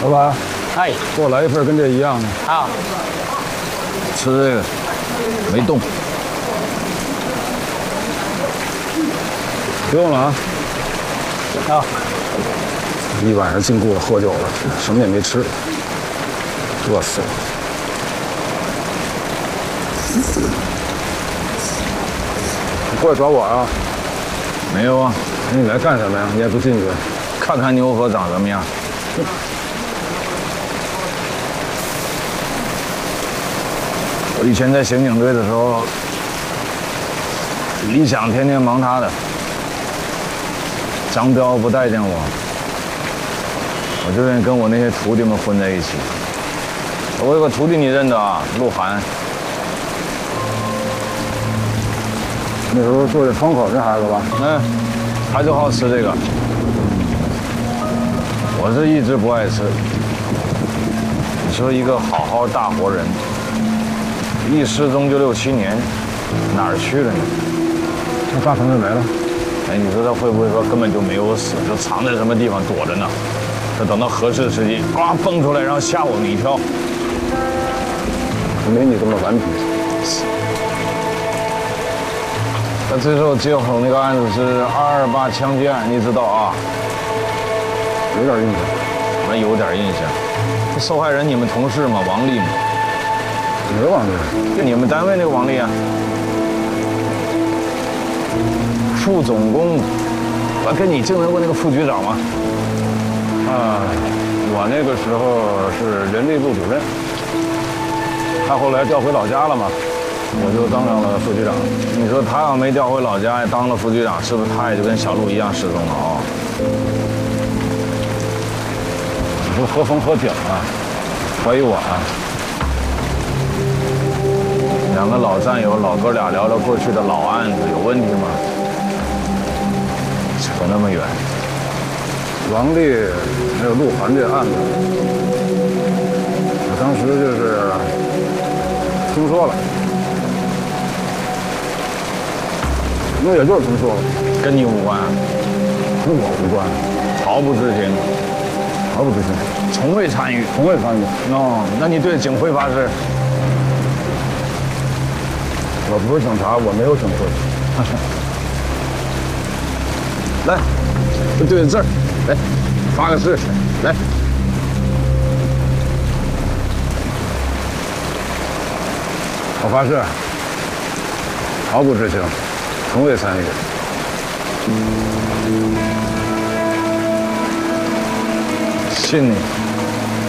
老板， 哎， 给我来一份跟这一样的。 好， 吃这个，没动。 不用了啊。 好， 一晚上净顾着喝酒了，什么也没吃，饿死了。你过来找我啊？ 没有啊， 那你来干什么呀？你也不进去。 看看牛河长什么样。我以前在刑警队的时候，李想天天忙他的，张彪不待见我，我就愿意跟我那些徒弟们混在一起。我有个徒弟你认得啊，鹿晗。 那时候做这窗口这孩子吧？ 嗯，他就好吃这个。我是一直不爱吃。你说一个好好大活人，一失踪就6、7年，哪儿去了呢？ 那大同志没了。 哎，你说他会不会说根本就没有死，就藏在什么地方躲着呢？就等到合适时机，呱蹦出来，然后吓我们一跳。 没你这么顽皮。 他最后接手那个案子是228枪击案，你知道啊？ 有点印象。 我有点印象。受害人你们同事吗？王丽吗？ 哪个王丽？ 就你们单位那个王丽啊。副总工，我跟你竞争过那个副局长吗？ 啊，我那个时候是人力部主任，他后来调回老家了嘛，我就当上了副局长。 你说他要没调回老家，当了副局长，是不是他也就跟小鹿一样失踪了啊？ 你说何风何景啊，怀疑我啊？ 两个老战友，老哥俩聊聊过去的老案子，有问题吗？扯那么远。 王丽还有鹿晗这案子，我当时就是听说了，那也就是听说了， 跟你无关， 跟我无关， 毫不知情， 毫不知情， 从未参与。 从未参与。 哦，那你对警徽发誓？ 我不是警察，我没有警徽。 来，这对着字儿，来，发个誓，来。 我发誓，毫不知情，从未参与。 信你。